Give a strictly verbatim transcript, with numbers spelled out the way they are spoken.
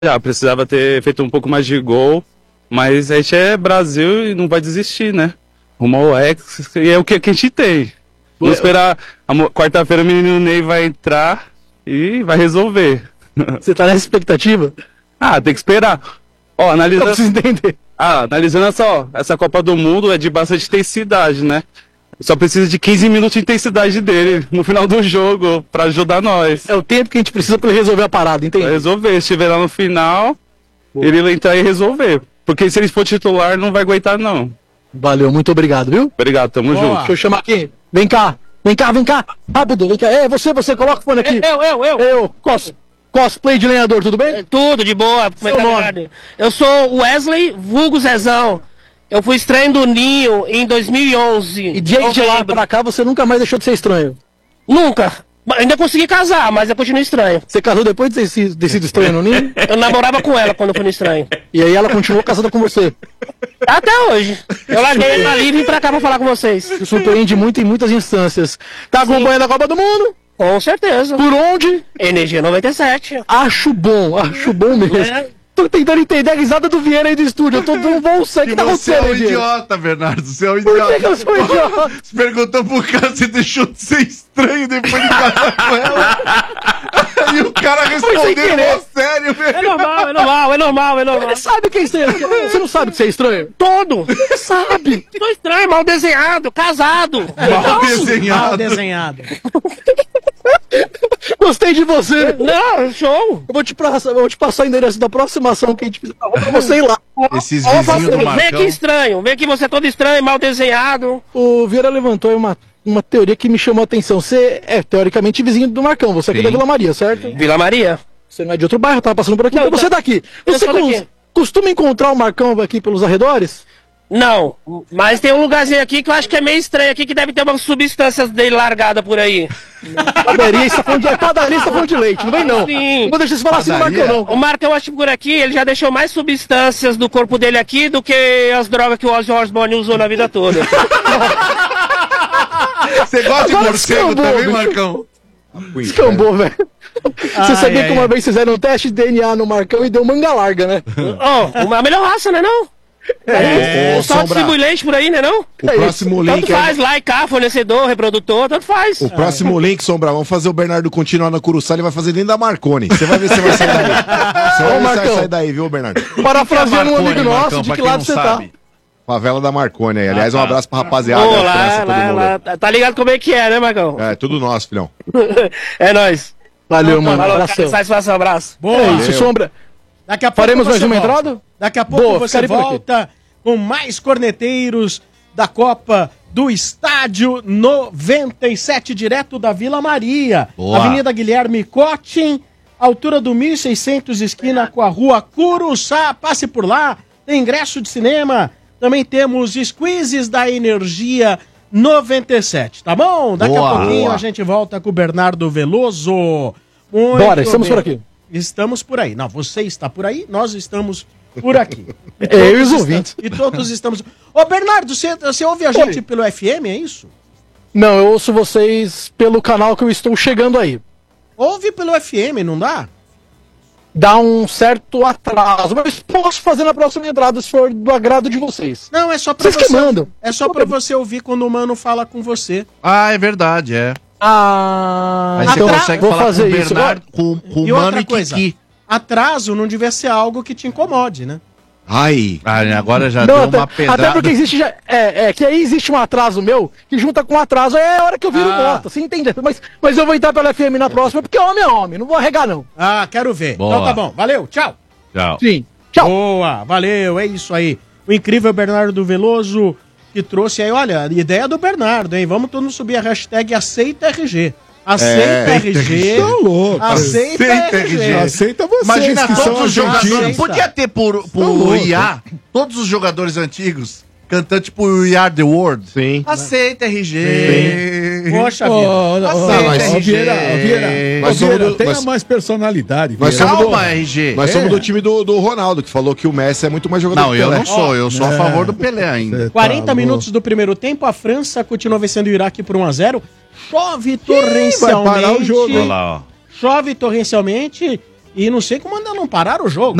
Já, precisava ter feito um pouco mais de gol, mas a gente é Brasil e não vai desistir, né? Rumo ao Hexa, e é o que, que a gente tem. Vamos esperar, quarta-feira o menino Ney vai entrar e vai resolver. Você tá nessa expectativa? Ah, tem que esperar. Ó, analisando... Eu preciso entender. Ah, analisando essa, ó, essa Copa do Mundo é de bastante intensidade, né? Só precisa de quinze minutos de intensidade dele no final do jogo pra ajudar nós. É o tempo que a gente precisa pra ele resolver a parada, entende? Pra resolver. Se estiver lá no final, Boa. ele vai entrar e resolver. Porque se ele for titular, não vai aguentar, não. Valeu, muito obrigado, viu? Obrigado, tamo Boa. junto. Deixa eu chamar aqui. Vem cá, vem cá, vem cá. Rápido, vem cá. É, você, você, coloca o fone aqui. Eu, eu, eu. Eu, cos, cosplay de lenhador, tudo bem? É, tudo de boa. Seu nome? Eu sou Wesley, vulgo Zezão. Eu fui estranho do Ninho em dois mil e onze. E de lá pra cá você nunca mais deixou de ser estranho? Nunca. Ainda consegui casar, mas eu continuo estranho. Você casou depois de ter sido, ter sido estranho no Ninho? Eu namorava com ela quando eu fui no estranho. E aí ela continuou casada com você? Até hoje. Eu larguei ele na livre e vim pra cá pra falar com vocês. Se surpreende muito em muitas instâncias. Tá acompanhando a Copa do Mundo? Com certeza. Por onde? Energia noventa e sete. Acho bom, acho bom mesmo. É. Tô tentando entender a risada do Vieira aí do estúdio. Eu tô dando um bom sangue. Que tá você é um idiota, Bernardo. Você é um idiota. Por que, que eu sou idiota? Você perguntou pro cara, você deixou de ser estranho depois de casar com ela. E o cara respondeu, sério, velho. É normal, é normal, é normal, é normal. Ele sabe que é estranho. Você não sabe que você é estranho? Todo. Ele sabe. Tô estranho, mal desenhado, casado. Mal desenhado. Mal desenhado. Gostei de você. Não, show. Eu vou te, passar, eu vou te passar o endereço da próxima ação que a gente fizer pra você ir lá. Esses vizinhos do Marcão. Vem aqui estranho, vem aqui você todo estranho, mal desenhado. O Vieira levantou uma, uma teoria que me chamou a atenção. Você é, teoricamente, vizinho do Marcão. Você é aqui da Vila Maria, certo? Vila Maria. Você não é de outro bairro, tava passando por aqui. Não, você é daqui. Você daqui. Costuma encontrar o Marcão aqui pelos arredores? Não, mas tem um lugarzinho aqui que eu acho que é meio estranho aqui, que deve ter umas substâncias dele largada por aí. Padaria, você tá falando de, padaria, você tá falando de leite, não vem não. Sim. Não vou deixar você falar assim do Marcão, não. O Marcão, acho que por aqui, ele já deixou mais substâncias do corpo dele aqui do que as drogas que o Ozzy Osbourne usou na vida toda. Você gosta de morcego também, Marcão? Escambou, velho. Você sabia ai, que uma ai. vez fizeram um teste de D N A no Marcão e deu manga larga, né? Ó, oh, a melhor raça, né não? É, é, só distribui leite por aí, né não? O é próximo link tanto faz, é... lá e cá, fornecedor, reprodutor, tanto faz. O próximo é. link, Sombra, vamos fazer o Bernardo continuar na Curuçá, ele vai fazer dentro da Marconi. Você vai ver se vai sair daí. Você vai ver se vai sair daí, viu, Bernardo? Parafraseando um amigo nosso, de que lado você tá? Favela da Marconi aí. Aliás, ah, tá. um abraço pra rapaziada. Pô, lá, lá, lá, tá ligado como é que é, né, Marcão? É, tudo nosso, filhão. É nóis. Valeu, mano. Falou, cara, satisfação, abraço. Boa. É isso, Sombra. Daqui a pouco faremos mais uma volta. entrada? Daqui a pouco Boa, você volta com mais corneteiros da Copa do Estádio noventa e sete, direto da Vila Maria. Boa. Avenida Guilherme Cottin, altura do mil e seiscentos, esquina com a rua Curuçá. Passe por lá, tem ingresso de cinema. Também temos squeezes da Energia noventa e sete, tá bom? Daqui boa, a pouquinho boa. a gente volta com o Bernardo Veloso. Muito Bora, estamos bem. por aqui. Estamos por aí. Não, você está por aí, nós estamos por aqui. E eu e os ouvintes. E todos estamos... Ô, Bernardo, você, você ouve a gente Oi. pelo F M, é isso? Não, eu ouço vocês pelo canal que eu estou chegando aí. Ouve pelo F M, não dá? Dá um certo atraso, mas posso fazer na próxima entrada se for do agrado de vocês. Não, é só pra vocês você... que mandam. É só pra você ouvir quando o mano fala com você. Ah, é verdade, é. Ah, aí você consegue vou falar fazer com o isso. Bernardo, com, com e o mano Mano e Kiki. Atraso não devia ser algo que te incomode, né? Ai. Ah, agora já não, deu até, uma pedrada. Até porque existe já, é, é, que aí existe um atraso meu, que junta com um atraso, é a hora que eu viro ah. moto, você entende? Mas, mas eu vou entrar pela F M na próxima, porque homem é homem, não vou arregar não. Ah, quero ver. Boa. Então tá bom, valeu, tchau. Tchau. Sim, tchau. Boa, valeu, é isso aí. O incrível Bernardo Veloso, que trouxe aí, olha, a ideia do Bernardo, hein? Vamos todos subir a hashtag Aceita R G. Aceita é, R G. Tá louco. Aceita, aceita R G. Aceita vocês. Imagina que todos os jogadores. Aceita. Podia ter por, por I A, todos os jogadores antigos cantando tipo We Are The World. Sim. Aceita R G. Sim. Poxa vida. Oh, oh, Aceita oh, R G. Vieira, Vieira, nós Vieira, somos do, tenha nós, mais personalidade. Nós Vieira. somos do, Calma, R G. Nós é. somos do time do, do Ronaldo, que falou que o Messi é muito mais jogador não, que o Pelé. Não, eu não sou. Eu sou é. a favor do Pelé ainda. quarenta tá minutos do primeiro tempo, a França continua vencendo o Iraque por um a zero. Chove torrencialmente. Vai parar o jogo. Olha lá, ó. Chove torrencialmente E não sei como ainda não pararam o jogo.